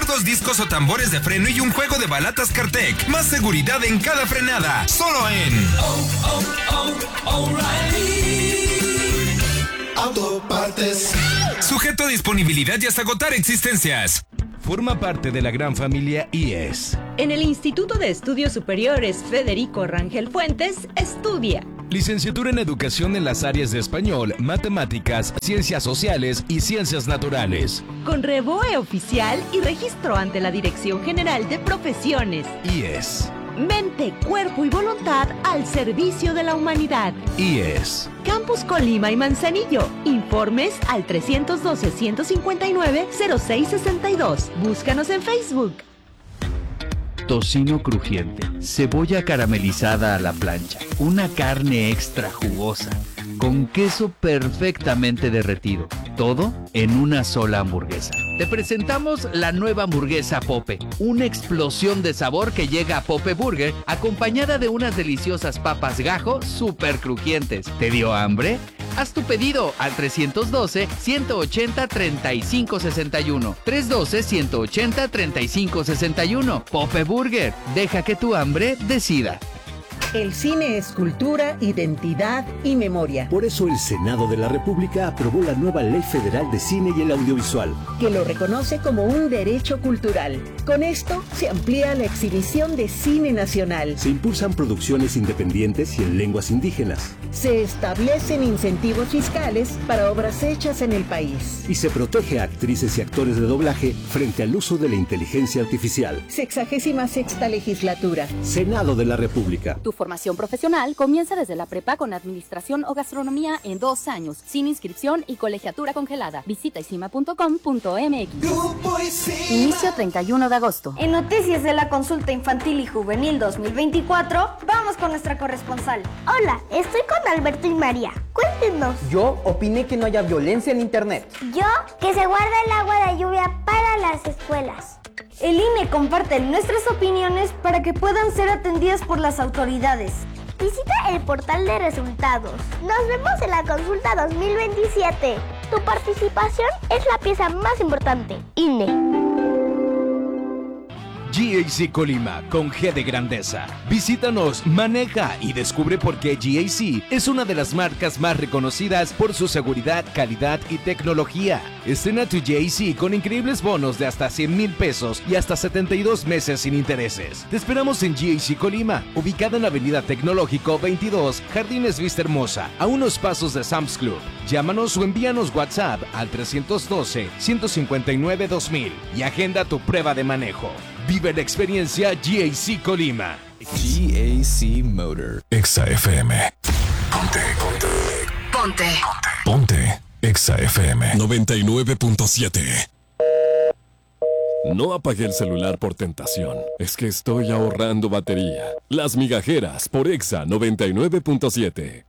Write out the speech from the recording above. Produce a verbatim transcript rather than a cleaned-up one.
dos discos o tambores de freno y un juego de balatas Kartec. Más seguridad en cada frenada. Solo en oh, oh, oh, O'Reilly Auto Partes. Sujeto a disponibilidad y hasta agotar existencias. Forma parte de la gran familia I E S. En el Instituto de Estudios Superiores Federico Rangel Fuentes, estudia Licenciatura en Educación en las áreas de Español, Matemáticas, Ciencias Sociales y Ciencias Naturales. Con REVOE oficial y registro ante la Dirección General de Profesiones. I E S. Mente, cuerpo y voluntad al servicio de la humanidad. I E S. Campus Colima y Manzanillo. Informes al trescientos doce, ciento cincuenta y nueve, cero seis sesenta y dos. Búscanos en Facebook. Tocino crujiente, cebolla caramelizada a la plancha, una carne extra jugosa, con queso perfectamente derretido, todo en una sola hamburguesa. Te presentamos la nueva hamburguesa Pope, una explosión de sabor que llega a Pope Burger acompañada de unas deliciosas papas gajo súper crujientes. ¿Te dio hambre? Haz tu pedido al trescientos doce, ciento ochenta, treinta y cinco sesenta y uno. trescientos doce, ciento ochenta, treinta y cinco sesenta y uno. Pope Burger, deja que tu hambre decida. El cine es cultura, identidad y memoria. Por eso el Senado de la República aprobó la nueva Ley Federal de Cine y el Audiovisual, que lo reconoce como un derecho cultural. Con esto se amplía la exhibición de cine nacional. Se impulsan producciones independientes y en lenguas indígenas. Se establecen incentivos fiscales para obras hechas en el país. Y se protege a actrices y actores de doblaje frente al uso de la inteligencia artificial. Sexagésima sexta legislatura. Senado de la República. Tu formación profesional comienza desde la prepa con administración o gastronomía en dos años, sin inscripción y colegiatura congelada. Visita isima punto com punto m x. Inicio treinta y uno de agosto. En noticias de la consulta infantil y juvenil dos mil veinticuatro, vamos con nuestra corresponsal. Hola, estoy con Alberto y María. Cuéntenos. Yo opiné que no haya violencia en internet. Yo, que se guarda el agua de lluvia para las escuelas. El I N E comparte nuestras opiniones para que puedan ser atendidas por las autoridades. Visita el portal de resultados. Nos vemos en la consulta dos mil veintisiete. Tu participación es la pieza más importante. I N E. G A C Colima, con G de grandeza. Visítanos, maneja y descubre por qué G A C es una de las marcas más reconocidas por su seguridad, calidad y tecnología. Estrena tu G A C con increíbles bonos de hasta cien mil pesos y hasta setenta y dos meses sin intereses. Te esperamos en G A C Colima, ubicada en Avenida Tecnológico veintidós, Jardines Vista Hermosa, a unos pasos de Sam's Club. Llámanos o envíanos WhatsApp al trescientos doce, ciento cincuenta y nueve, dos mil y agenda tu prueba de manejo. Vive la experiencia G A C Colima. G A C Motor. Exa F M. Ponte, ponte. Ponte. Ponte. Exa F M. noventa y nueve punto siete. No apagué el celular por tentación. Es que estoy ahorrando batería. Las migajeras por Exa noventa y nueve punto siete.